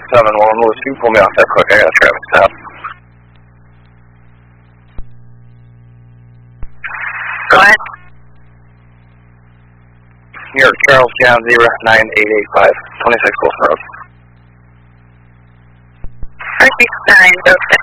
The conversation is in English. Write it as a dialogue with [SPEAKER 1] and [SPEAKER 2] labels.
[SPEAKER 1] 7-1, pull me off that quick. I got a traffic stop.
[SPEAKER 2] Go ahead.
[SPEAKER 1] New York, Charles, John, 09885, 26 Wilson Road.
[SPEAKER 2] 469,